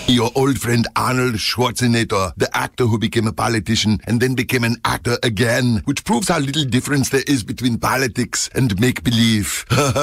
Your old friend Arnold Schwarzenegger, the actor who became a politician and then became an actor again, which proves how little difference there is between politics and make-believe.